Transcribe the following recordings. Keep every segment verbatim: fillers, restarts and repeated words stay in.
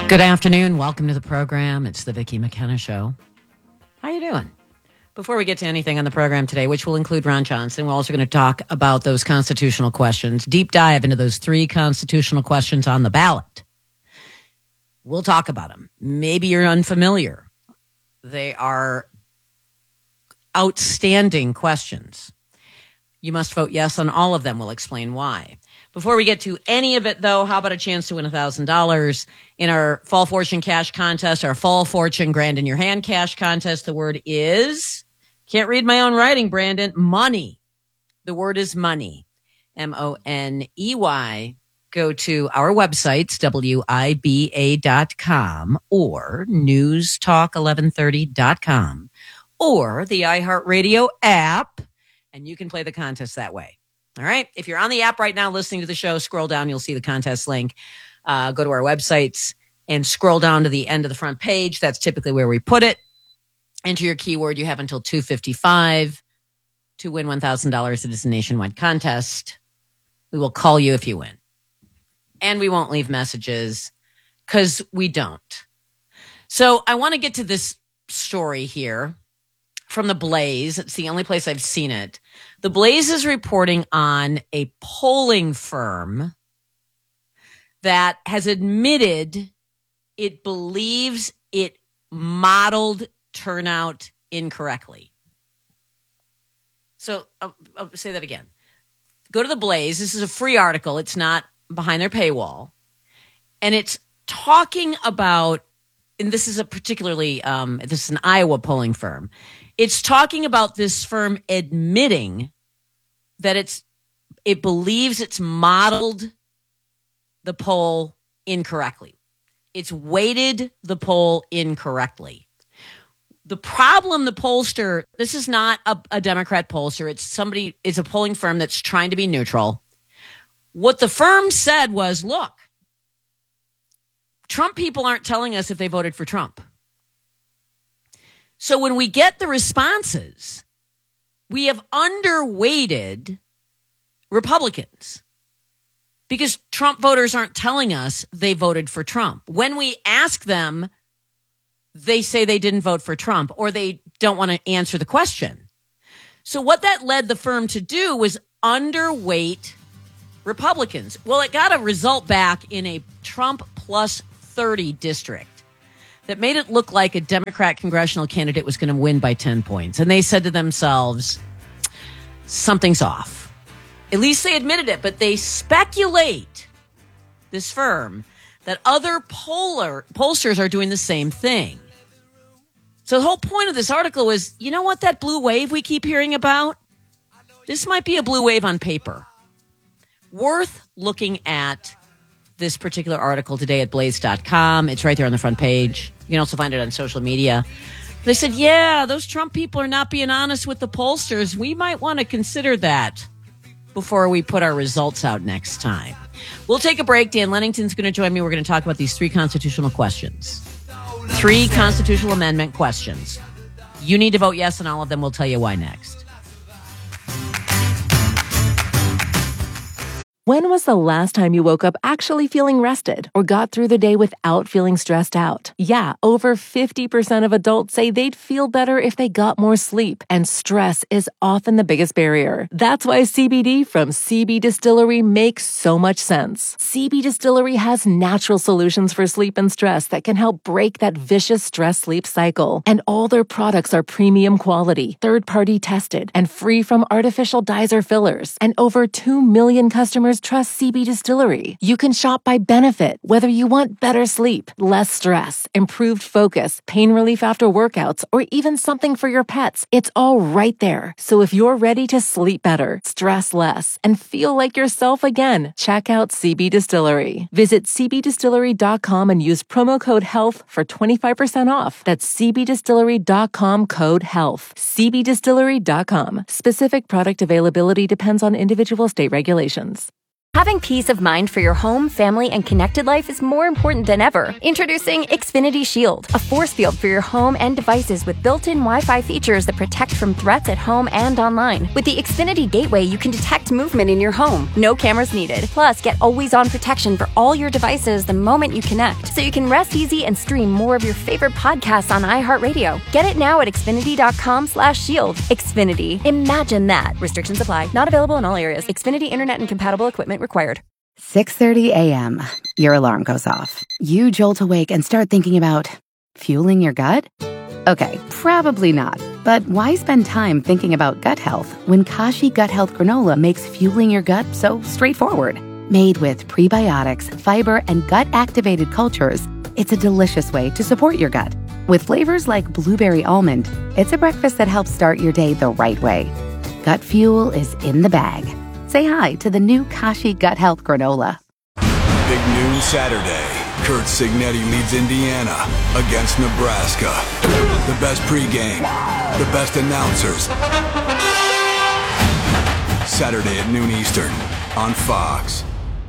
Good afternoon. Welcome to the program. It's the Vicki McKenna Show. How you doing? Before we get to anything on the program today, which will include Ron Johnson, we're also going to talk about those constitutional questions, deep dive into those three constitutional questions on the ballot. We'll talk about them. Maybe you're unfamiliar. They are outstanding questions. You must vote yes on all of them. We'll explain why. Before we get to any of it, though, how about a chance to win one thousand dollars in our Fall Fortune Cash Contest, our Fall Fortune Grand in Your Hand Cash Contest? The word is, can't read my own writing, Brandon, money. The word is money, M O N E Y. Go to our websites, W I B A dot com or news talk eleven thirty dot com or the iHeartRadio app, and you can play the contest that way. All right. If you're on the app right now listening to the show, scroll down. You'll see the contest link. Uh, go to our websites and scroll down to the end of the front page. That's typically where we put it. Enter your keyword. You have until two fifty-five to win one thousand dollars. It is a nationwide contest. We will call you if you win. And we won't leave messages because we don't. So I want to get to this story here from the Blaze. It's the only place I've seen it. The Blaze is reporting on a polling firm that has admitted it believes it modeled turnout incorrectly. So I'll, I'll say that again. Go to the Blaze. This is a free article. It's not behind their paywall. And it's talking about, and this is a particularly, um, this is an Iowa polling firm. It's talking about this firm admitting that it's it believes it's modeled the poll incorrectly. It's weighted the poll incorrectly. The problem, the pollster, this is not a, a Democrat pollster. It's somebody, it's a polling firm that's trying to be neutral. What the firm said was, look, Trump people aren't telling us if they voted for Trump. So when we get the responses, we have underweighted Republicans because Trump voters aren't telling us they voted for Trump. When we ask them, they say they didn't vote for Trump or they don't want to answer the question. So what that led the firm to do was underweight Republicans. Well, it got a result back in a Trump plus thirty district that made it look like a Democrat congressional candidate was going to win by ten points. And they said to themselves, something's off. At least they admitted it, but they speculate, this firm, that other poller, pollsters are doing the same thing. So the whole point of this article is, you know what, that blue wave we keep hearing about? This might be a blue wave on paper. Worth looking at this particular article today at blaze dot com. It's right there on the front page. You can also find it on social media. They said, yeah, those Trump people are not being honest with the pollsters. We might want to consider that before we put our results out next time. We'll take a break. Dan Lennington's going to join me. We're going to talk about these three constitutional questions. Three constitutional amendment questions. You need to vote yes on all of them. We'll tell you why next. When was the last time you woke up actually feeling rested or got through the day without feeling stressed out? Yeah, over fifty percent of adults say they'd feel better if they got more sleep, and stress is often the biggest barrier. That's why C B D from C B Distillery makes so much sense. C B Distillery has natural solutions for sleep and stress that can help break that vicious stress-sleep cycle. And all their products are premium quality, third-party tested, and free from artificial dyes or fillers. And over two million customers trust C B Distillery. You can shop by benefit, whether you want better sleep, less stress, improved focus, pain relief after workouts, or even something for your pets. It's all right there. So if you're ready to sleep better, stress less, and feel like yourself again, check out C B Distillery. Visit c b distillery dot com and use promo code HEALTH for twenty-five percent off. That's c b distillery dot com code HEALTH. c b distillery dot com. Specific product availability depends on individual state regulations. Having peace of mind for your home, family, and connected life is more important than ever. Introducing Xfinity Shield, a force field for your home and devices with built-in Wi-Fi features that protect from threats at home and online. With the Xfinity Gateway, you can detect movement in your home. No cameras needed. Plus, get always-on protection for all your devices the moment you connect, so you can rest easy and stream more of your favorite podcasts on iHeartRadio. Get it now at Xfinity.com slash shield. Xfinity. Imagine that. Restrictions apply. Not available in all areas. Xfinity Internet and compatible equipment required. six thirty a.m. Your alarm goes off. You jolt awake and start thinking about fueling your gut? Okay, probably not. But why spend time thinking about gut health when Kashi Gut Health Granola makes fueling your gut so straightforward? Made with prebiotics, fiber, and gut-activated cultures, it's a delicious way to support your gut. With flavors like blueberry almond, it's a breakfast that helps start your day the right way. Gut fuel is in the bag. Say hi to the new Kashi Gut Health Granola. Big noon Saturday. Kurt Signetti leads Indiana against Nebraska. The best pregame, the best announcers. Saturday at noon Eastern on Fox.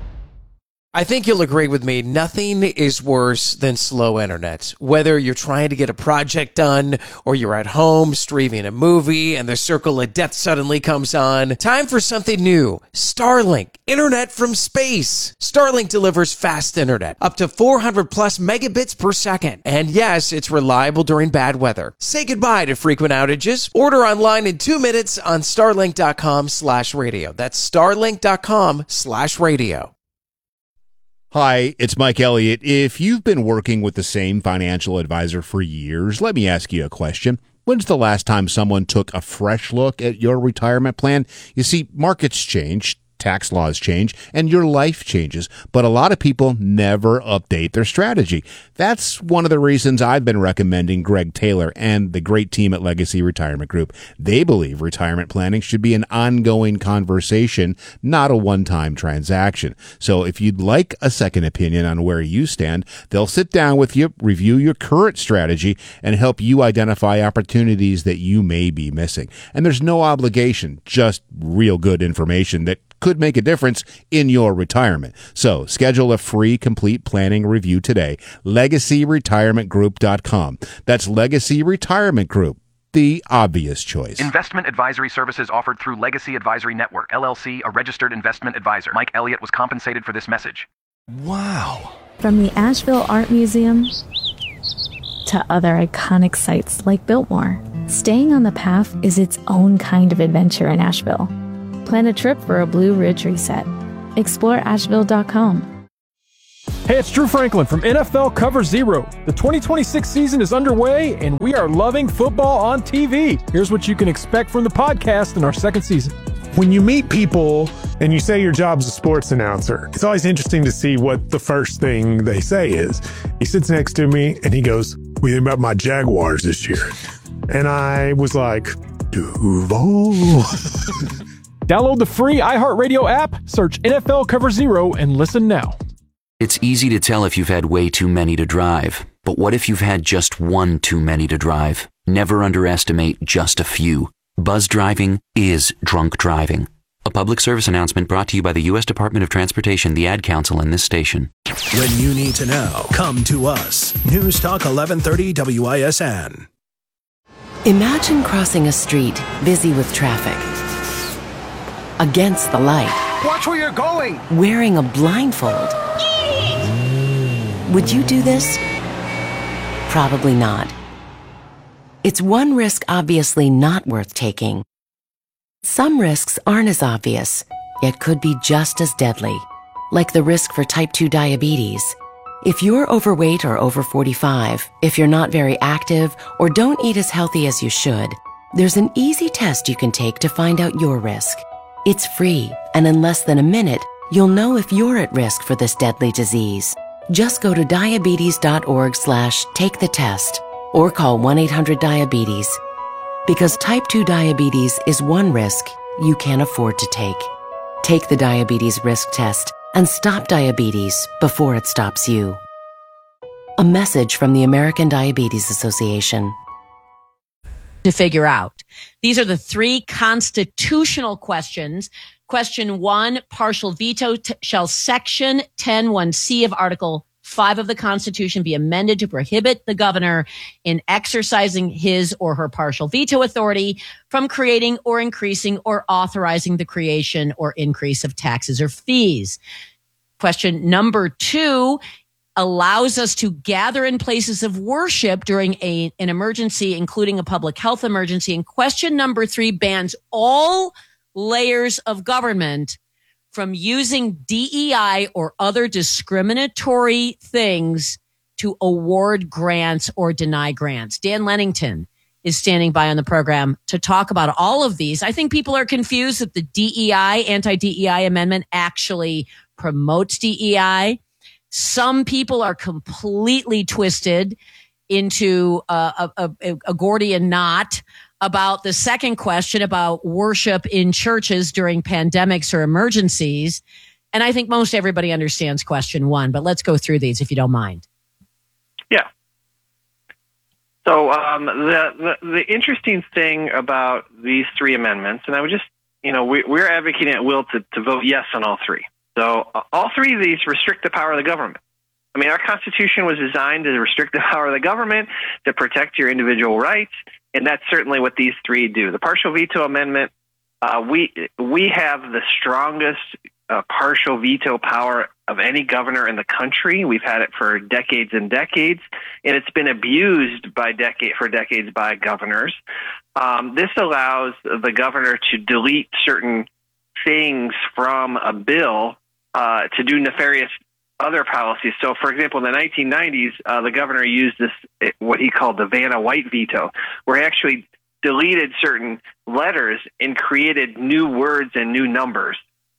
I think you'll agree with me, nothing is worse than slow internet. Whether you're trying to get a project done or you're at home streaming a movie and the circle of death suddenly comes on, time for something new. Starlink, internet from space. Starlink delivers fast internet, up to four hundred plus megabits per second. And yes, it's reliable during bad weather. Say goodbye to frequent outages. Order online in two minutes on starlink.com slash radio. That's starlink.com slash radio. Hi, it's Mike Elliott. If you've been working with the same financial advisor for years, let me ask you a question. When's the last time someone took a fresh look at your retirement plan? You see, markets change, tax laws change, and your life changes, but a lot of people never update their strategy. That's one of the reasons I've been recommending Greg Taylor and the great team at Legacy Retirement Group. They believe retirement planning should be an ongoing conversation, not a one-time transaction. So if you'd like a second opinion on where you stand, they'll sit down with you, review your current strategy, and help you identify opportunities that you may be missing. And there's no obligation, just real good information that could make a difference in your retirement. So schedule a free complete planning review today. legacy retirement group dot com. That's Legacy Retirement Group, the obvious choice. Investment advisory services offered through Legacy Advisory Network, L L C, a registered investment advisor. Mike Elliott was compensated for this message. Wow. From the Asheville Art Museum to other iconic sites like Biltmore, staying on the path is its own kind of adventure in Asheville. Plan a trip for a Blue Ridge reset. Explore asheville dot com. Hey, it's Drew Franklin from N F L Cover Zero. The twenty twenty-six season is underway, and we are loving football on T V. Here's what you can expect from the podcast in our second season. When you meet people and you say your job's a sports announcer, it's always interesting to see what the first thing they say is. He sits next to me, and he goes, "What do you think about my Jaguars this year?" And I was like, Duval. Download the free iHeartRadio app, search N F L Cover Zero, and listen now. It's easy to tell if you've had way too many to drive. But what if you've had just one too many to drive? Never underestimate just a few. Buzz driving is drunk driving. A public service announcement brought to you by the U S Department of Transportation, the Ad Council, and this station. When you need to know, come to us. News Talk eleven thirty W I S N. Imagine crossing a street busy with traffic. Against the light. Watch where you're going! Wearing a blindfold. Would you do this? Probably not. It's one risk obviously not worth taking. Some risks aren't as obvious, yet could be just as deadly, like the risk for type two diabetes. If you're overweight or over forty-five, if you're not very active, or don't eat as healthy as you should, there's an easy test you can take to find out your risk. It's free, and in less than a minute, you'll know if you're at risk for this deadly disease. Just go to diabetes.org slash take the test or call one eight hundred diabetes. Because type two diabetes is one risk you can't afford to take. Take the diabetes risk test and stop diabetes before it stops you. A message from the American Diabetes Association. to figure out. These are the three constitutional questions. Question one, partial veto. T- shall Section ten one C of Article five of the Constitution be amended to prohibit the governor in exercising his or her partial veto authority from creating or increasing or authorizing the creation or increase of taxes or fees? Question number two allows us to gather in places of worship during a, an emergency, including a public health emergency. And question number three bans all layers of government from using D E I or other discriminatory things to award grants or deny grants. Dan Lennington is standing by on the program to talk about all of these. I think people are confused that the D E I, anti-D E I amendment actually promotes D E I. Some people are completely twisted into a, a, a, a Gordian knot about the second question about worship in churches during pandemics or emergencies. And I think most everybody understands question one, but let's go through these if you don't mind. Yeah. So um, the, the the interesting thing about these three amendments, and I would just, you know, we, we're advocating at will to, to vote yes on all three. So uh, all three of these restrict the power of the government. I mean, our Constitution was designed to restrict the power of the government, to protect your individual rights, and that's certainly what these three do. The partial veto amendment, uh, we we have the strongest uh, partial veto power of any governor in the country. We've had it for decades and decades, and it's been abused by decade for decades by governors. Um, this allows the governor to delete certain things from a bill uh, to do nefarious other policies. So, for example, in the nineteen nineties, uh, the governor used this, what he called the Vanna White veto, where he actually deleted certain letters and created new words and new numbers.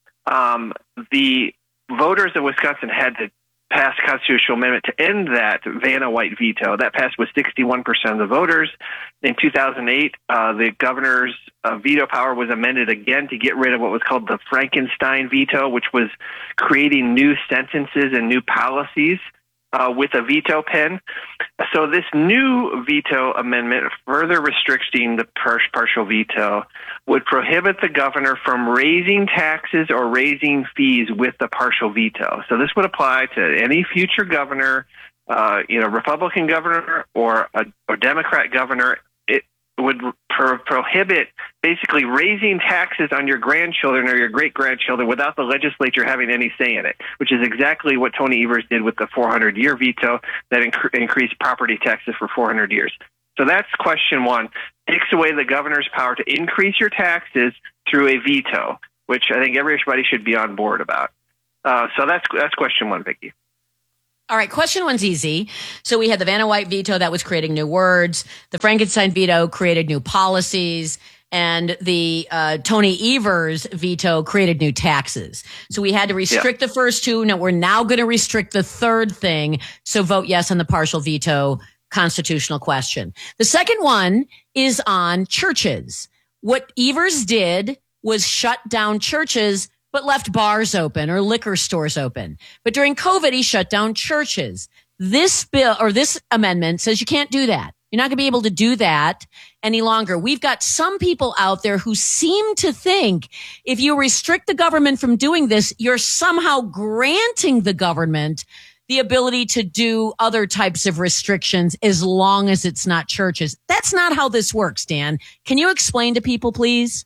Um, the voters of Wisconsin had to pass a constitutional amendment to end that Vanna White veto. That passed with sixty-one percent of the voters. In two thousand eight, uh, the governor's uh, veto power was amended again to get rid of what was called the Frankenstein veto, which was creating new sentences and new policies uh, with a veto pen. So this new veto amendment, further restricting the par- partial veto, would prohibit the governor from raising taxes or raising fees with the partial veto. So this would apply to any future governor, uh, you know, Republican governor or a or Democrat governor. It would pro- prohibit basically raising taxes on your grandchildren or your great-grandchildren without the legislature having any say in it, which is exactly what Tony Evers did with the four hundred year veto that inc- increased property taxes for four hundred years. So that's question one. Takes away the governor's power to increase your taxes through a veto, which I think everybody should be on board about. Uh, so that's that's question one, Vicki. All right, question one's easy. So we had the Vanna White veto that was creating new words. The Frankenstein veto created new policies. And the uh, Tony Evers veto created new taxes. So we had to restrict yeah. the first two. Now we're now going to restrict the third thing. So vote yes on the partial veto constitutional question. The second one is on churches. What Evers did was shut down churches, but left bars open or liquor stores open. But during COVID, he shut down churches. This bill or this amendment says you can't do that. You're not going to be able to do that any longer. We've got some people out there who seem to think if you restrict the government from doing this, you're somehow granting the government the ability to do other types of restrictions as long as it's not churches. That's not how this works, Dan. Can you explain to people, please?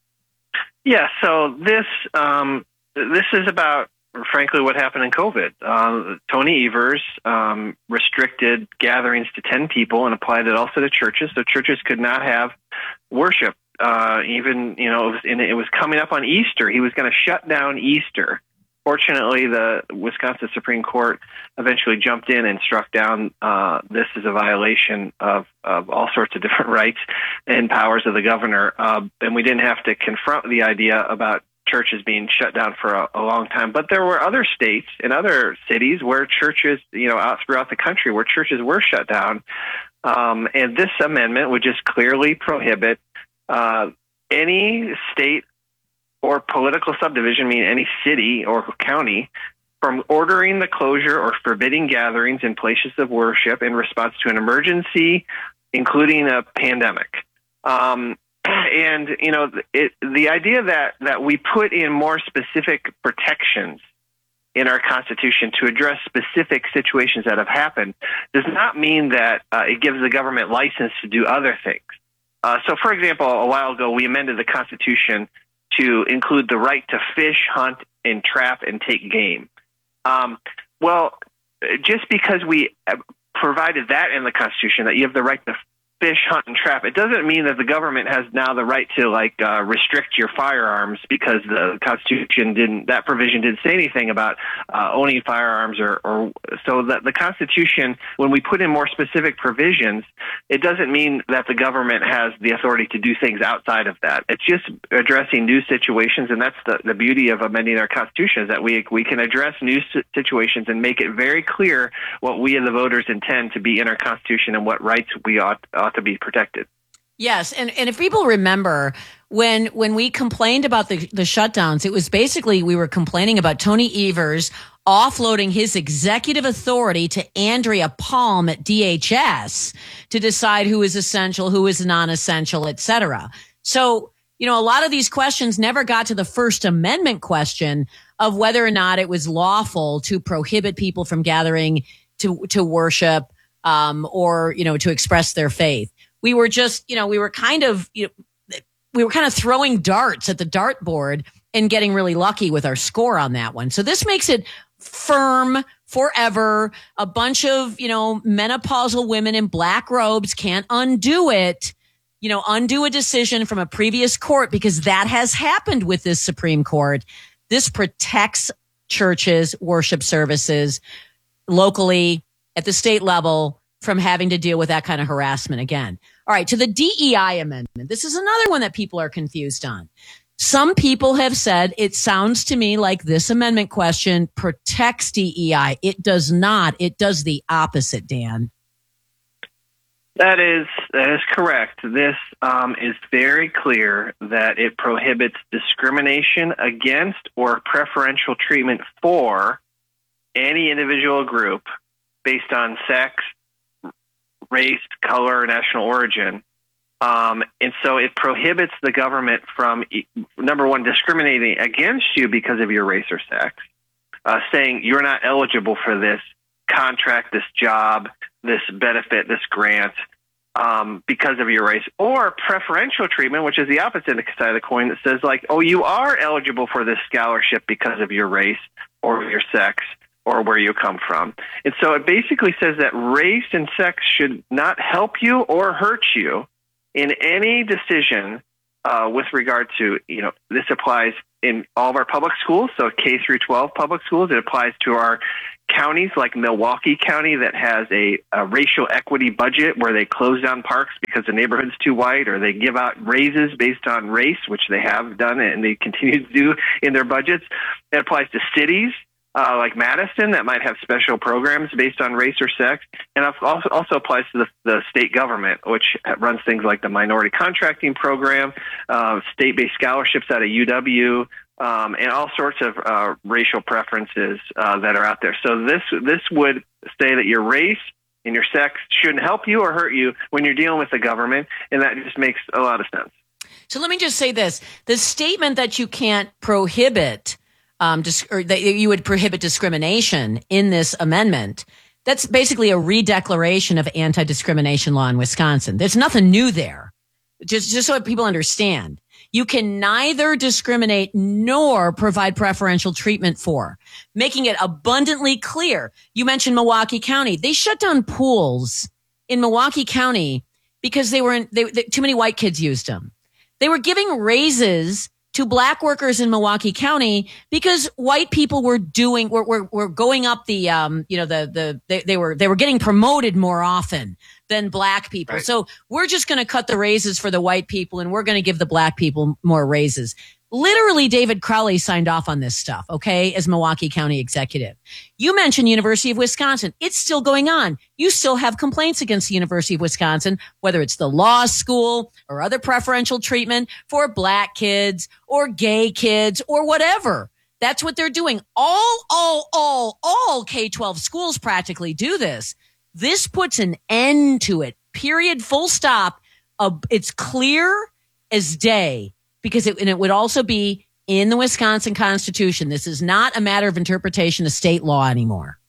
Yeah, so this um, this is about, frankly, what happened in COVID. Uh, Tony Evers um, restricted gatherings to ten people and applied it also to churches, so churches could not have worship. Uh, even, you know, it was, and it was coming up on Easter. He was going to shut down Easter. Fortunately, the Wisconsin Supreme Court eventually jumped in and struck down uh, this as a violation of, of all sorts of different rights and powers of the governor. Uh, and we didn't have to confront the idea about churches being shut down for a, a long time. But there were other states and other cities where churches, you know, out throughout the country where churches were shut down. Um, and this amendment would just clearly prohibit uh, any state or political subdivision, meaning any city or county, from ordering the closure or forbidding gatherings in places of worship in response to an emergency, including a pandemic. Um, and, you know, it, the idea that, that we put in more specific protections in our Constitution to address specific situations that have happened does not mean that uh, it gives the government license to do other things. Uh, so, for example, a while ago, we amended the Constitution to include the right to fish, hunt, and trap and take game. Um, well, just because we provided that in the Constitution, that you have the right to fish, hunt, and trap, it doesn't mean that the government has now the right to like uh, restrict your firearms because the Constitution didn't, that provision didn't say anything about uh, owning firearms or, or so that the Constitution, when we put in more specific provisions, it doesn't mean that the government has the authority to do things outside of that. It's just addressing new situations, and that's the, the beauty of amending our Constitution, is that we we can address new situations and make it very clear what we as the voters intend to be in our Constitution and what rights we ought, ought to be protected. Yes, and, and if people remember, when when we complained about the, the shutdowns, it was basically we were complaining about Tony Evers offloading his executive authority to Andrea Palm at D H S to decide who is essential, who is non-essential, et cetera. So, you know, a lot of these questions never got to the First Amendment question of whether or not it was lawful to prohibit people from gathering to to worship um, or, you know, to express their faith. We were just, you know, we were kind of, you know, we were kind of throwing darts at the dartboard and getting really lucky with our score on that one. So this makes it firm forever. A bunch of, you know, menopausal women in black robes can't undo it, you know, undo a decision from a previous court, because that has happened with this Supreme Court. This protects churches, worship services locally at the state level from having to deal with that kind of harassment again. All right, to the D E I amendment. This is another one that people are confused on. Some people have said, it sounds to me like this amendment question protects D E I. It does not. It does the opposite, Dan. That is that is correct. This um, is very clear that it prohibits discrimination against or preferential treatment for any individual group based on sex, race, color, or national origin. Um, and so it prohibits the government from, number one, discriminating against you because of your race or sex, uh, saying you're not eligible for this contract, this job, this benefit, this grant, um, because of your race, or preferential treatment, which is the opposite side of the coin, that says like, oh, you are eligible for this scholarship because of your race or your sex or where you come from. And so it basically says that race and sex should not help you or hurt you in any decision uh, with regard to, you know, this applies in all of our public schools, so K through twelve public schools. It applies to our counties like Milwaukee County that has a, a racial equity budget where they close down parks because the neighborhood's too white, or they give out raises based on race, which they have done and they continue to do in their budgets. It applies to cities Uh, like Madison that might have special programs based on race or sex, and also also applies to the, the state government, which runs things like the minority contracting program, uh, state-based scholarships out of U W, um, and all sorts of uh, racial preferences uh, that are out there. So this this would say that your race and your sex shouldn't help you or hurt you when you're dealing with the government, and that just makes a lot of sense. So let me just say this. The statement that you can't prohibit Um, dis- or that you would prohibit discrimination in this amendment, that's basically a redeclaration of anti-discrimination law in Wisconsin. There's nothing new there. Just, just so that people understand. You can neither discriminate nor provide preferential treatment for, making it abundantly clear. You mentioned Milwaukee County. They shut down pools in Milwaukee County because they were in, they, they, too many white kids used them. They were giving raises to black workers in Milwaukee County because white people were doing, were, were, were going up the, um, you know, the, the, they, they were, they were getting promoted more often than black people. Right. So we're just going to cut the raises for the white people and we're going to give the black people more raises. Literally, David Crowley signed off on this stuff, okay, as Milwaukee County executive. You mentioned University of Wisconsin. It's still going on. You still have complaints against the University of Wisconsin, whether it's the law school or other preferential treatment for black kids or gay kids or whatever. That's what they're doing. All, all, all, all K twelve schools practically do this. This puts an end to it, period, full stop. a, it's clear as day because it, and it would also be in the Wisconsin Constitution. This is not a matter of interpretation of state law anymore.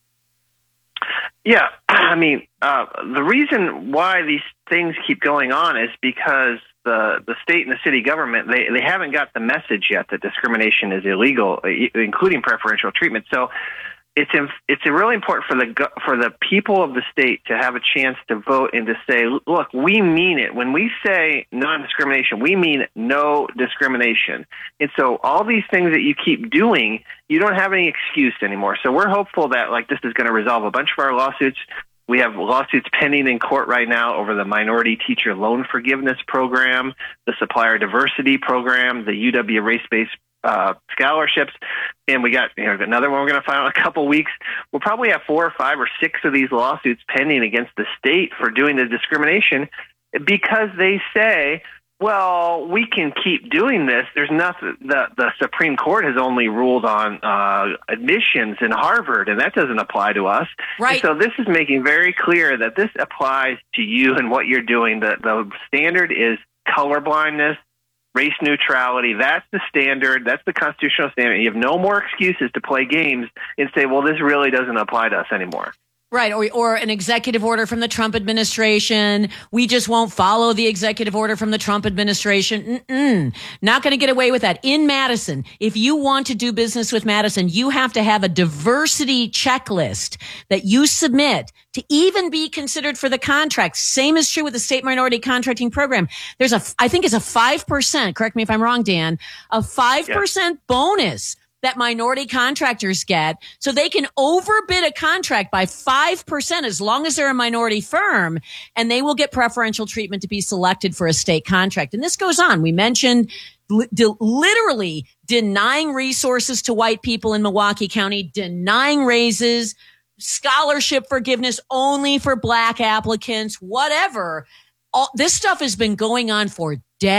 Yeah, I mean, uh, the reason why these things keep going on is because the the state and the city government, they, they haven't got the message yet that discrimination is illegal, including preferential treatment. So it's it's really important for the for the people of the state to have a chance to vote and to say, look, we mean it. When we say non-discrimination, we mean no discrimination. And so all these things that you keep doing, you don't have any excuse anymore. So we're hopeful that like this is going to resolve a bunch of our lawsuits. We have lawsuits pending in court right now over the Minority Teacher Loan Forgiveness Program, the Supplier Diversity Program, the U W Race-Based uh, Scholarships, and we got you know, another one we're going to file in a couple weeks. We'll probably have four or five or six of these lawsuits pending against the state for doing the discrimination because they say, well, we can keep doing this. There's nothing. The, the Supreme Court has only ruled on uh, admissions in Harvard, and that doesn't apply to us. Right. And so this is making very clear that this applies to you and what you're doing. The, the standard is colorblindness, race neutrality. That's the standard. That's the constitutional standard. You have no more excuses to play games and say, well, this really doesn't apply to us anymore. Right, or or an executive order from the Trump administration. We just won't follow the executive order from the Trump administration. Mm-mm. Not going to get away with that. In Madison, if you want to do business with Madison, you have to have a diversity checklist that you submit to even be considered for the contract. Same is true with the state minority contracting program. There's a, I think it's a five percent, correct me if I'm wrong, Dan, a five percent yeah. bonus that minority contractors get, so they can overbid a contract by five percent as long as they're a minority firm, and they will get preferential treatment to be selected for a state contract. And this goes on. We mentioned li- de- literally denying resources to white people in Milwaukee County, denying raises, scholarship forgiveness only for black applicants, whatever. All, this stuff has been going on for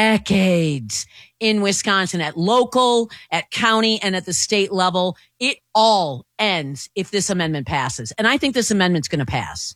decades in Wisconsin at local, at county, and at the state level. It all ends if this amendment passes. And I think this amendment's going to pass.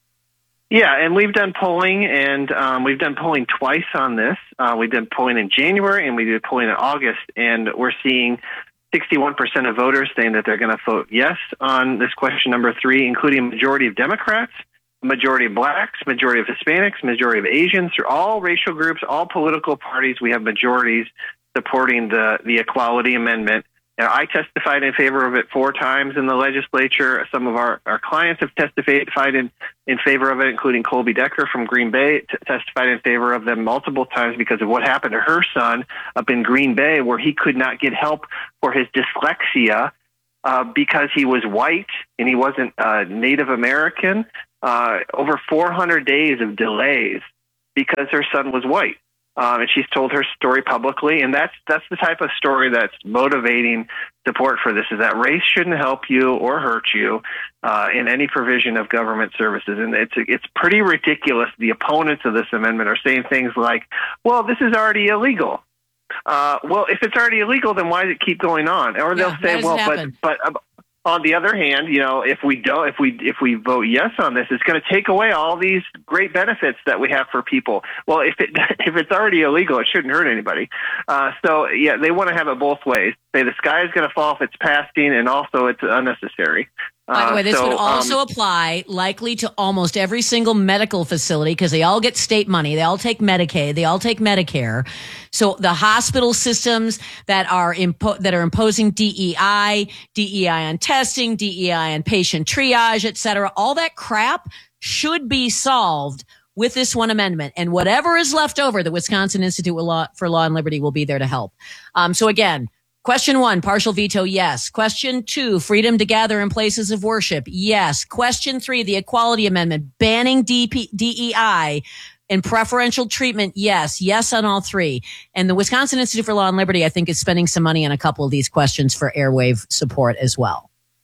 Yeah, and we've done polling, and um, we've done polling twice on this. Uh, we did polling in January, and we did polling in August, and we're seeing sixty-one percent of voters saying that they're going to vote yes on this question number three, including a majority of Democrats, majority of blacks, majority of Hispanics, majority of Asians, through all racial groups, all political parties. We have majorities supporting the, the Equality Amendment. Now, I testified in favor of it four times in the legislature. Some of our, our clients have testified in, in favor of it, including Colby Decker from Green Bay, t- testified in favor of them multiple times because of what happened to her son up in Green Bay, where he could not get help for his dyslexia uh, because he was white and he wasn't uh, Native American. Uh, over four hundred days of delays because her son was white. Um, and she's told her story publicly. And that's that's the type of story that's motivating support for this, is that race shouldn't help you or hurt you uh, in any provision of government services. And it's it's pretty ridiculous. The opponents of this amendment are saying things like, well, this is already illegal. Uh, well, if it's already illegal, then why does it keep going on? Or they'll yeah, say, well, but but. Uh, On the other hand, you know, if we don't, if we if we vote yes on this, it's going to take away all these great benefits that we have for people. Well, if it if it's already illegal, it shouldn't hurt anybody. Uh, so yeah, they want to have it both ways. Say the sky is going to fall if it's passing, and also it's unnecessary. By the way, this uh, so, would also um, apply likely to almost every single medical facility because they all get state money. They all take Medicaid. They all take Medicare. So the hospital systems that are impo- that are imposing D E I, D E I on testing, D E I on patient triage, et cetera, all that crap should be solved with this one amendment. And whatever is left over, the Wisconsin Institute for Law and Liberty will be there to help. Um, so again, question one, partial veto, yes. Question two, freedom to gather in places of worship, yes. Question three, the Equality Amendment, banning D P, D E I and preferential treatment, yes. Yes on all three. And the Wisconsin Institute for Law and Liberty, I think, is spending some money on a couple of these questions for airwave support as well.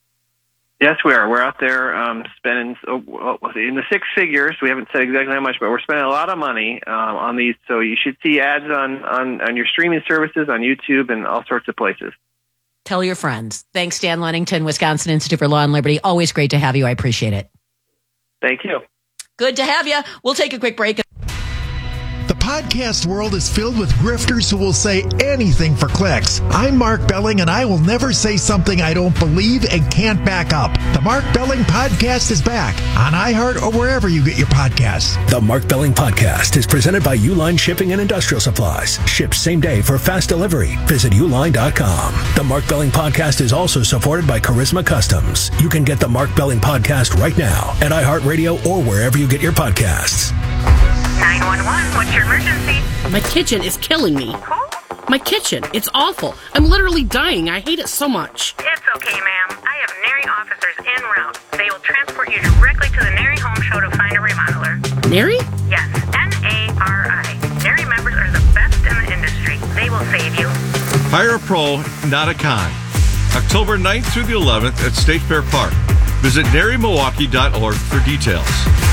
Yes, we are. We're out there um, spending oh, in the six figures. We haven't said exactly how much, but we're spending a lot of money um, on these. So you should see ads on, on, on your streaming services, on YouTube, and all sorts of places. Tell your friends. Thanks, Dan Lennington, Wisconsin Institute for Law and Liberty. Always great to have you. I appreciate it. Thank you. Good to have you. We'll take a quick break. The podcast world is filled with grifters who will say anything for clicks. I'm Mark Belling, and I will never say something I don't believe and can't back up. The Mark Belling Podcast is back on iHeart or wherever you get your podcasts. The Mark Belling Podcast is presented by Uline Shipping and Industrial Supplies. Shipped same day for fast delivery. Visit uline dot com. The Mark Belling Podcast is also supported by Charisma Customs. You can get the Mark Belling Podcast right now at iHeartRadio or wherever you get your podcasts. nine one one, what's your emergency? My kitchen is killing me. My kitchen, it's awful. I'm literally dying. I hate it so much. It's okay, ma'am. I have Nary officers en route. They will transport you directly to the Nary Home Show to find a remodeler. Nary? Yes, N A R I. Nary members are the best in the industry. They will save you. Hire a pro, not a con. October ninth through the eleventh at State Fair Park. Visit Nary Milwaukee dot org for details.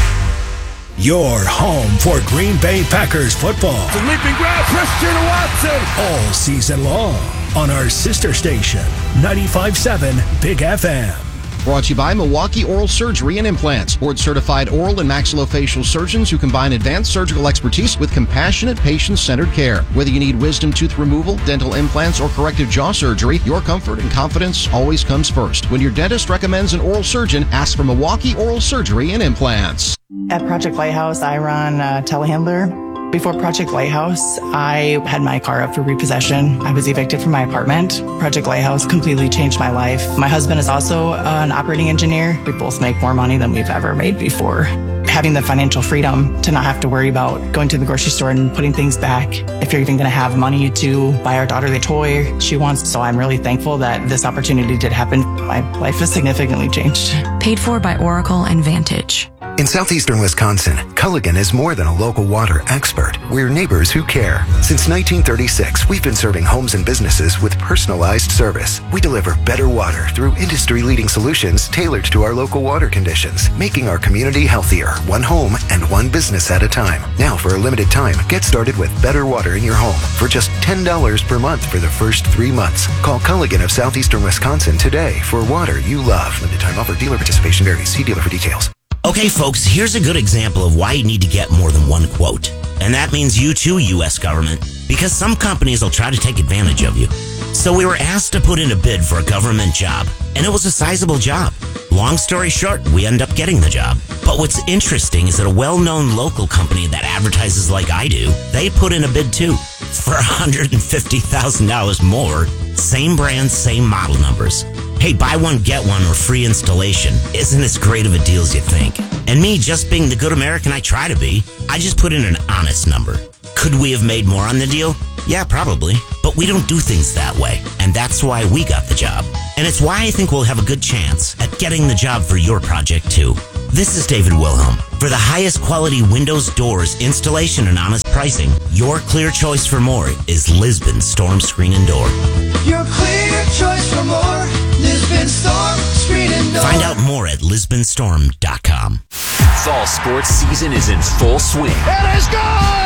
Your home for Green Bay Packers football. The leaping grab, Christian Watson. All season long on our sister station, ninety-five point seven Big F M. Brought to you by Milwaukee Oral Surgery and Implants. Board-certified oral and maxillofacial surgeons who combine advanced surgical expertise with compassionate, patient-centered care. Whether you need wisdom tooth removal, dental implants, or corrective jaw surgery, your comfort and confidence always comes first. When your dentist recommends an oral surgeon, ask for Milwaukee Oral Surgery and Implants. At Project Lighthouse, I run a telehandler. Before Project Lighthouse, I had my car up for repossession. I was evicted from my apartment. Project Lighthouse completely changed my life. My husband is also an operating engineer. We both make more money than we've ever made before. Having the financial freedom to not have to worry about going to the grocery store and putting things back. If you're even going to have money to buy our daughter the toy she wants. So I'm really thankful that this opportunity did happen. My life has significantly changed. Paid for by Oracle and Vantage. In southeastern Wisconsin, Culligan is more than a local water expert. We're neighbors who care. Since nineteen thirty-six, we've been serving homes and businesses with personalized service. We deliver better water through industry-leading solutions tailored to our local water conditions, making our community healthier, one home and one business at a time. Now, for a limited time, get started with better water in your home for just ten dollars per month for the first three months. Call Culligan of southeastern Wisconsin today for water you love. Limited time offer. Dealer participation varies. See dealer for details. Okay, folks, here's a good example of why you need to get more than one quote. And that means you too, U S government, because some companies will try to take advantage of you. So we were asked to put in a bid for a government job, and it was a sizable job. Long story short, we end up getting the job. But what's interesting is that a well-known local company that advertises like I do, they put in a bid too, for one hundred fifty thousand dollars more, same brand, same model numbers. Hey, buy one, get one, or free installation isn't as great of a deal as you think. And me, just being the good American I try to be, I just put in an honest number. Could we have made more on the deal? Yeah, probably. But we don't do things that way. And that's why we got the job. And it's why I think we'll have a good chance at getting the job for your project, too. This is David Wilhelm. For the highest quality windows, doors, installation, and honest pricing, your clear choice for more is Lisbon Storm Screen and Door. Your clear choice for more, Lisbon Storm Screen and Door. Find out more at lisbon storm dot com. Fall sports season is in full swing. It is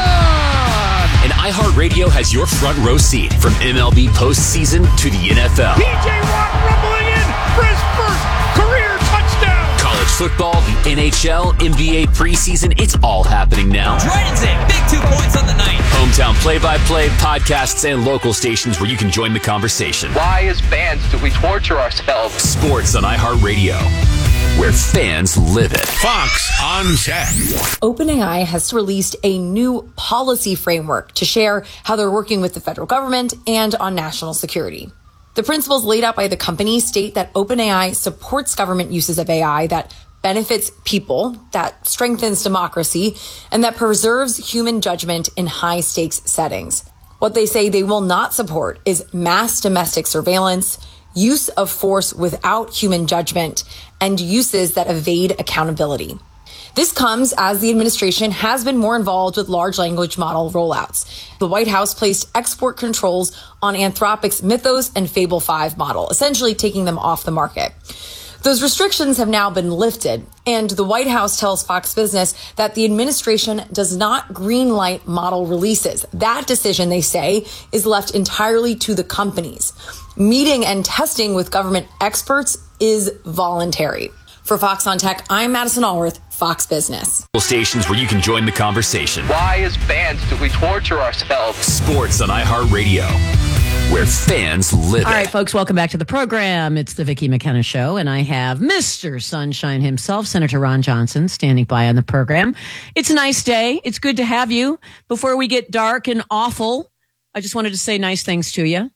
gone! And iHeartRadio has your front row seat from M L B postseason to the N F L. P J Watt rumbling in for his first career touchdown. College football, the N H L, N B A preseason, it's all happening now. Drydens in, big two points on the night. Hometown play-by-play, podcasts, and local stations where you can join the conversation. Why, as fans, do we torture ourselves? Sports on iHeartRadio, where fans live it. Fox on Tech. OpenAI has released a new policy framework to share how they're working with the federal government and on national security. The principles laid out by the company state that OpenAI supports government uses of A I that benefits people, that strengthens democracy, and that preserves human judgment in high-stakes settings. What they say they will not support is mass domestic surveillance, use of force without human judgment, and uses that evade accountability. This comes as the administration has been more involved with large language model rollouts. The White House placed export controls on Anthropic's Mythos and Fable five model, essentially taking them off the market. Those restrictions have now been lifted, and the White House tells Fox Business that the administration does not greenlight model releases. That decision, they say, is left entirely to the companies. Meeting and testing with government experts is voluntary. For Fox on Tech, I'm Madison Allworth. Fox Business. Stations where you can join the conversation. Why, as fans, do we torture ourselves? Sports on iHeartRadio, where fans live. All right, folks, welcome back to the program. It's the Vicki McKenna Show, and I have Mister Sunshine himself, Senator Ron Johnson, standing by on the program. It's a nice day. It's good to have you. Before we get dark and awful, I just wanted to say nice things to you.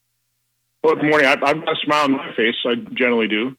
Well, good morning. I, I've got a smile on my face. I generally do.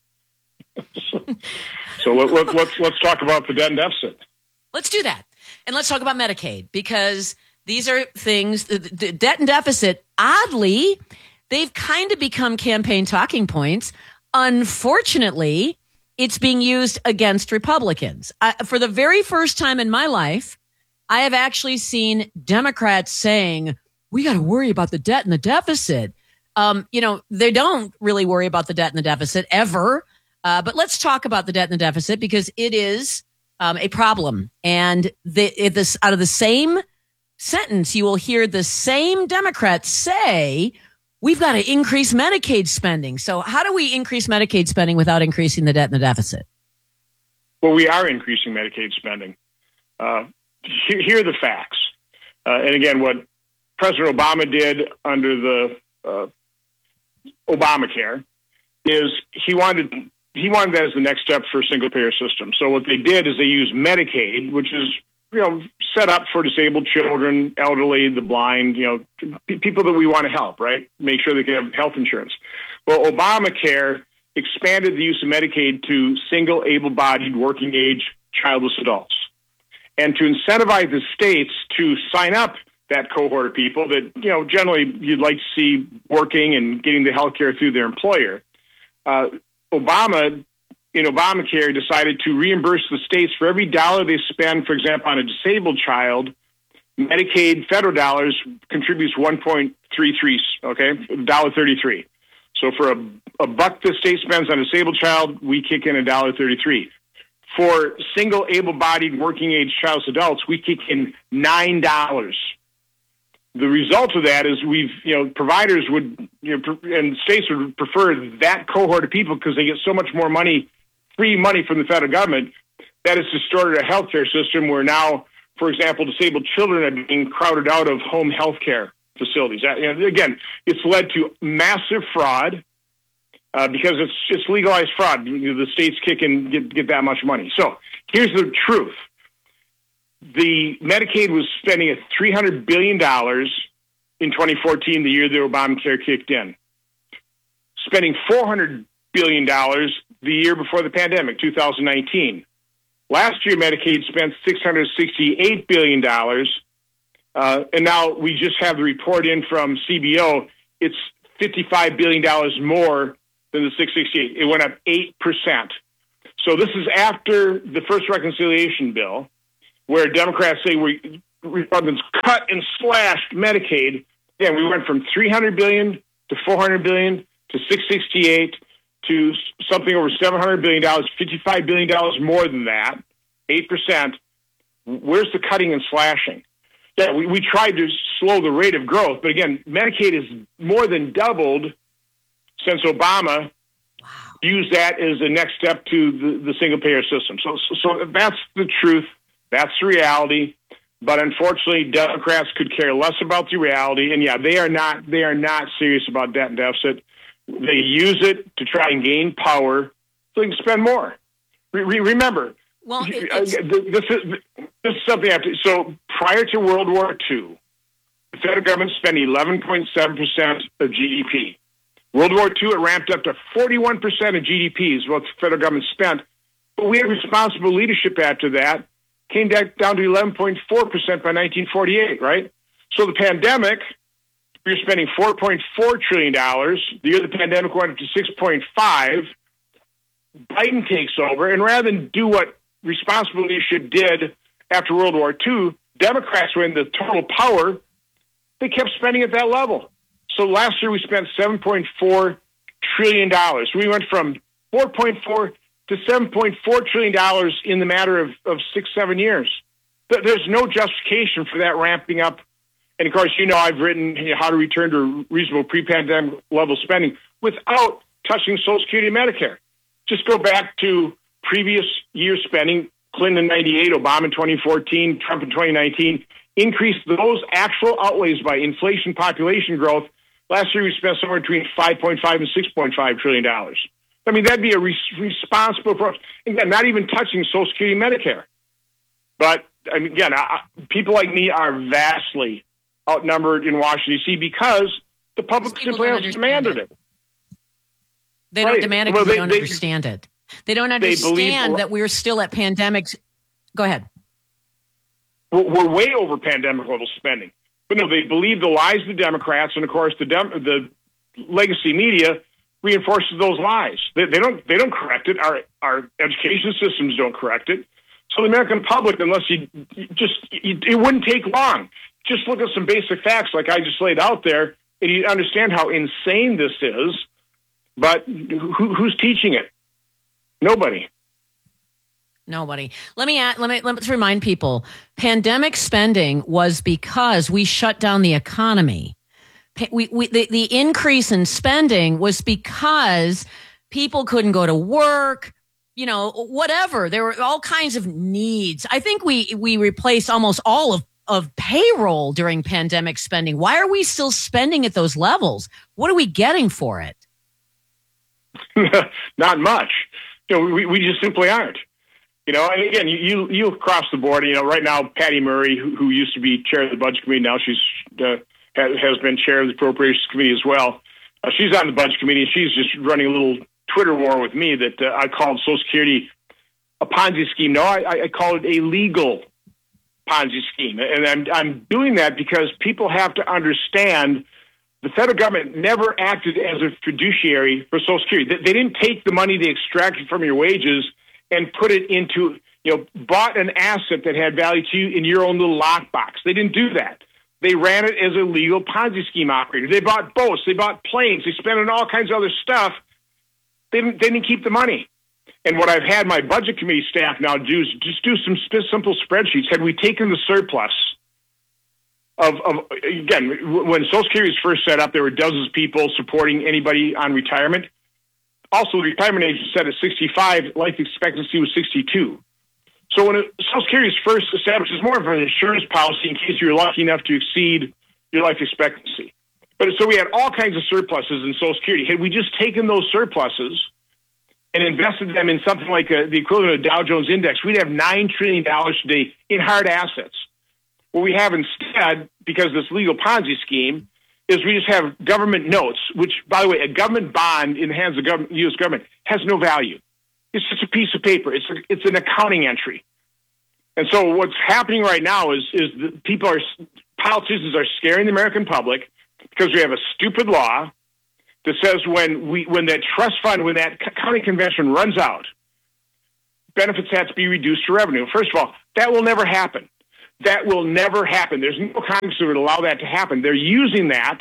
so so let, let, let's let's talk about the debt and deficit. Let's do that. And let's talk about Medicaid, because these are things, the, the debt and deficit, oddly, they've kind of become campaign talking points. Unfortunately, it's being used against Republicans. I, for the very first time in my life, I have actually seen Democrats saying, we got to worry about the debt and the deficit. Um, you know, they don't really worry about the debt and the deficit ever. Uh, but let's talk about the debt and the deficit, because it is um, a problem. And the, it, this, out of the same sentence, you will hear the same Democrats say, we've got to increase Medicaid spending. So how do we increase Medicaid spending without increasing the debt and the deficit? Well, we are increasing Medicaid spending. Uh, here, here are the facts. Uh, and again, what President Obama did under the uh, Obamacare is he wanted he wanted that as the next step for a single payer system. So what they did is they used Medicaid, which is, you know, set up for disabled children, elderly, the blind, you know, p- people that we want to help, right? Make sure they can have health insurance. Well, Obamacare expanded the use of Medicaid to single able-bodied working age childless adults. And to incentivize the states to sign up that cohort of people that, you know, generally you'd like to see working and getting the health care through their employer, uh, Obama, in Obamacare, decided to reimburse the states for every dollar they spend, for example, on a disabled child. Medicaid federal dollars contributes one point three three, okay, one dollar thirty-three. So for a, a buck the state spends on a disabled child, we kick in one dollar thirty-three. For single able-bodied working-age childless adults, we kick in nine dollars. The result of that is we've, you know, providers would, you know, and states would prefer that cohort of people because they get so much more money, free money from the federal government. That has distorted our healthcare system where now, for example, disabled children are being crowded out of home health care facilities. That, you know, again, it's led to massive fraud uh, because it's it's legalized fraud. You know, the states kick and get, get that much money. So here's the truth. The Medicaid was spending at three hundred billion dollars in twenty fourteen, the year the Obamacare kicked in. Spending four hundred billion dollars the year before the pandemic, two thousand nineteen. Last year, Medicaid spent six hundred sixty-eight billion dollars. Uh, and now we just have the report in from C B O. It's fifty-five billion dollars more than the six hundred sixty-eight. It went up eight percent. So this is after the first reconciliation bill, where Democrats say we Republicans cut and slashed Medicaid. Again, we went from three hundred billion dollars to four hundred billion dollars to six hundred sixty-eight to something over seven hundred billion dollars, fifty-five billion dollars more than that, eight percent. Where's the cutting and slashing? Yeah, we, we tried to slow the rate of growth, but again, Medicaid has more than doubled since Obama wow. used that as a next step to the, the single-payer system. So, so, so that's the truth. That's the reality. But unfortunately, Democrats could care less about the reality. And yeah, they are not they are not serious about debt and deficit. They use it to try and gain power so they can spend more. Re- re- remember, well, it, uh, this is this is something I have to. So prior to World War Two, the federal government spent eleven point seven percent of G D P. World War Two, it ramped up to forty-one percent of G D P is what the federal government spent. But we had responsible leadership after that. Came down to eleven point four percent by nineteen forty-eight, right? So the pandemic, we were spending four point four trillion dollars. The year the pandemic went up to six point five. Biden takes over, and rather than do what responsible leadership did after World War Two, Democrats were in the total power. They kept spending at that level. So last year we spent seven point four trillion dollars. We went from four point four to seven point four trillion dollars in the matter of, of six, seven years. There's no justification for that ramping up. And, of course, you know I've written you know, how to return to reasonable pre-pandemic level spending without touching Social Security and Medicare. Just go back to previous year spending Clinton in ninety-eight, Obama in twenty fourteen, Trump in twenty nineteen, increased those actual outlays by inflation, population growth. Last year, we spent somewhere between five point five and six point five trillion dollars. I mean, that'd be a re- responsible approach. Again, not even touching Social Security and Medicare. But, I mean, again, I, people like me are vastly outnumbered in Washington, D C because the public simply hasn't demanded it. it. They don't right. demand it well, because they, they don't they, understand it. They don't they understand believe, that we're still at pandemics. Go ahead. We're, we're way over pandemic level spending. But no, they believe the lies of the Democrats, and of course the dem- the legacy media reinforces those lies. They, they don't they don't correct it. Our our education systems don't correct it. So the American public, unless you, you just you, it wouldn't take long. Just look at some basic facts like I just laid out there, and you understand how insane this is. But who, who's teaching it? Nobody. Nobody. Let me add, let me let's remind people: pandemic spending was because we shut down the economy. We, we the, the increase in spending was because people couldn't go to work. You know, whatever. There were all kinds of needs. I think we we replaced almost all of of payroll during pandemic spending. Why are we still spending at those levels? What are we getting for it? Not much. You know, we we just simply aren't. You know, and again, you, you you across the board. You know, right now, Patty Murray, who, who used to be chair of the Budget Committee, now she's uh, has, has been chair of the Appropriations Committee as well. Uh, she's on the Budget Committee, and she's just running a little Twitter war with me that uh, I called Social Security a Ponzi scheme. No, I, I call it a legal Ponzi scheme, and I'm I'm doing that because people have to understand the federal government never acted as a fiduciary for Social Security. They, they didn't take the money they extracted from your wages and put it into, you know, bought an asset that had value to you in your own little lockbox. They didn't do that. They ran it as a legal Ponzi scheme operator. They bought boats. They bought planes. They spent on all kinds of other stuff. They didn't, they didn't keep the money. And what I've had my Budget Committee staff now do is just do some simple spreadsheets. Had we taken the surplus of, of again, when Social Security was first set up, there were dozens of people supporting anybody on retirement. Also, the retirement age was set at sixty-five. Life expectancy was sixty-two. So when it, Social Security was first established, it's more of an insurance policy in case you're lucky enough to exceed your life expectancy. But so we had all kinds of surpluses in Social Security. Had we just taken those surpluses and invested them in something like a, the equivalent of Dow Jones Index, we'd have nine trillion dollars today in hard assets. What we have instead, because of this legal Ponzi scheme, is we just have government notes, which, by the way, a government bond in the hands of the U S government has no value. It's just a piece of paper. It's a, it's an accounting entry. And so what's happening right now is is that people are politicians are scaring the American public because we have a stupid law that says when we when that trust fund, when that accounting convention runs out, benefits have to be reduced to revenue. First of all, that will never happen. That will never happen. There's no Congress that would allow that to happen. They're using that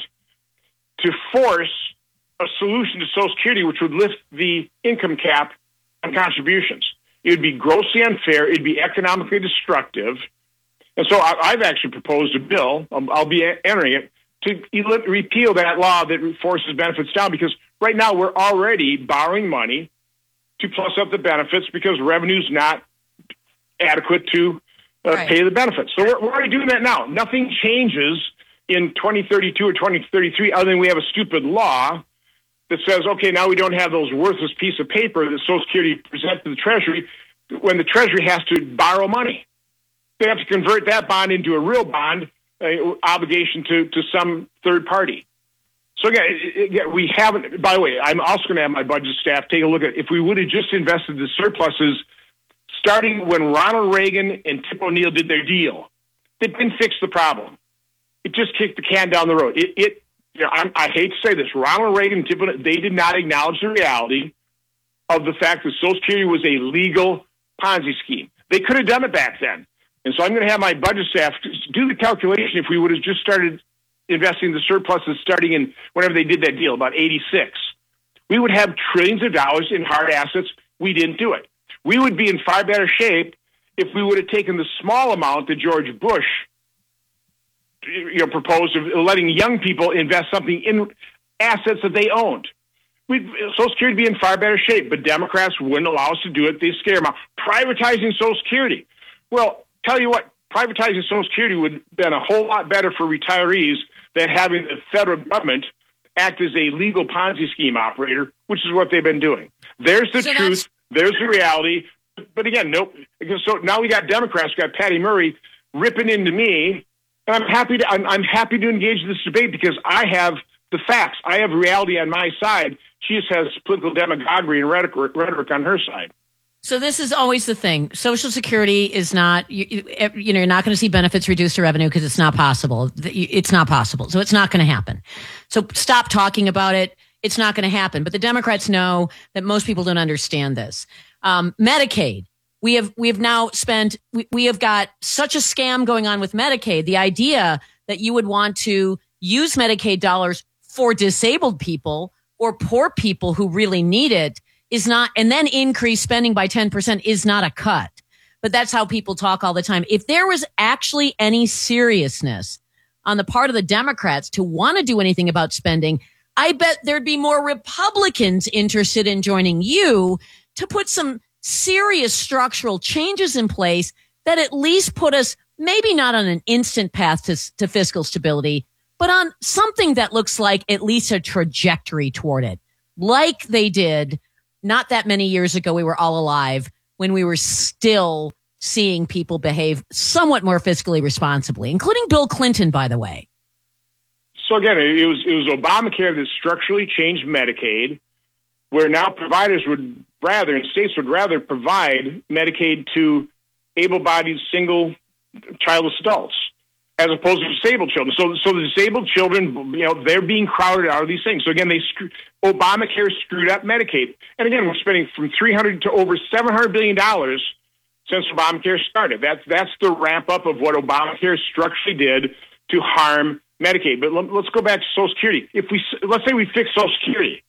to force a solution to Social Security, which would lift the income cap on contributions. It would be grossly unfair. It'd be economically destructive. And so I've actually proposed a bill, I'll be entering it, to repeal that law that forces benefits down, because right now we're already borrowing money to plus up the benefits because revenue's not adequate to uh, right. pay the benefits. So we're, we're already doing that now. Nothing changes in twenty thirty-two or twenty thirty-three other than we have a stupid law that says, okay, now we don't have those worthless piece of paper that Social Security presents to the Treasury when the Treasury has to borrow money. They have to convert that bond into a real bond uh, obligation to, to some third party. So again, again, we haven't, by the way, I'm also going to have my budget staff take a look at if we would have just invested the surpluses starting when Ronald Reagan and Tip O'Neill did their deal. They didn't fix the problem. It just kicked the can down the road. It, it you know, I, I hate to say this, Ronald Reagan and Tip O'Neill, they did not acknowledge the reality of the fact that Social Security was a legal Ponzi scheme. They could have done it back then. And so I'm going to have my budget staff do the calculation if we would have just started investing the surpluses starting in whenever they did that deal, about eighty-six. We would have trillions of dollars in hard assets. We didn't do it. We would be in far better shape if we would have taken the small amount that George Bush you know, proposed of letting young people invest something in assets that they owned. we'd, Social Security would be in far better shape, but Democrats wouldn't allow us to do it. They scare them out. Privatizing Social Security. Well, tell you what, privatizing Social Security would have been a whole lot better for retirees than having the federal government act as a legal Ponzi scheme operator, which is what they've been doing. There's the so truth. There's the reality. But again, nope. So now we got Democrats, we got Patty Murray ripping into me, and I'm happy to I'm, I'm happy to engage in this debate because I have the facts. I have reality on my side. She just has political demagoguery and rhetoric, rhetoric on her side. So this is always the thing. Social Security is not, you, you know, you're not going to see benefits reduced to revenue because it's not possible. It's not possible. So it's not going to happen. So stop talking about it. It's not going to happen. But the Democrats know that most people don't understand this. Um, Medicaid. We have, we have now spent, we, we have got such a scam going on with Medicaid. The idea that you would want to use Medicaid dollars for disabled people or poor people who really need it is not, and then increase spending by ten percent is not a cut. But that's how people talk all the time. If there was actually any seriousness on the part of the Democrats to want to do anything about spending, I bet there'd be more Republicans interested in joining you to put some serious structural changes in place that at least put us maybe not on an instant path to, to fiscal stability, but on something that looks like at least a trajectory toward it, like they did not that many years ago. We were all alive when we were still seeing people behave somewhat more fiscally responsibly, including Bill Clinton, by the way. So again, it was it was Obamacare that structurally changed Medicaid, where now providers would rather, and states would rather provide Medicaid to able-bodied single childless adults as opposed to disabled children. So, so the disabled children, you know, they're being crowded out of these things. So again, they screw, Obamacare screwed up Medicaid. And again, we're spending from three hundred to over seven hundred billion dollars since Obamacare started. That's that's the ramp up of what Obamacare structurally did to harm Medicaid. But let, let's go back to Social Security. If we let's say we fix Social Security,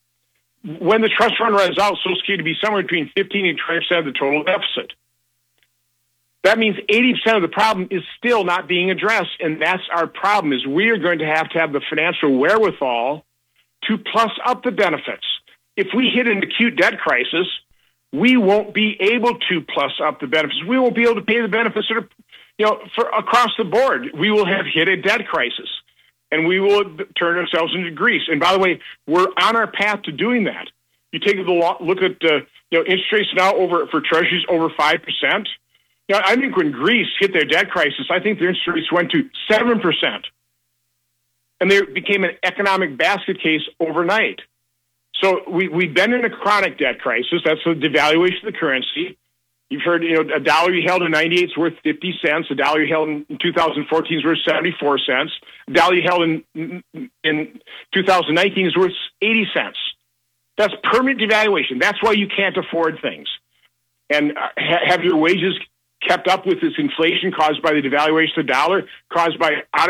when the trust fund runs out, Social Security would be somewhere between fifteen and twenty percent of the total deficit. That means eighty percent of the problem is still not being addressed, and that's our problem. Is we are going to have to have the financial wherewithal to plus up the benefits. If we hit an acute debt crisis, we won't be able to plus up the benefits. We won't be able to pay the benefits that are, you know, for across the board. We will have hit a debt crisis, and we will turn ourselves into Greece. And by the way, we're on our path to doing that. You take a look at uh, you know interest rates now over for treasuries over five percent. You know, I think when Greece hit their debt crisis, I think their interest rates went to seven percent, and they became an economic basket case overnight. So we, we've been in a chronic debt crisis. That's the devaluation of the currency. You've heard, you know, a dollar you held in ninety-eight is worth fifty cents. A dollar you held in two thousand fourteen is worth seventy-four cents. A dollar you held in in two thousand nineteen is worth eighty cents. That's permanent devaluation. That's why you can't afford things. And ha- have your wages kept up with this inflation caused by the devaluation of the dollar, caused by out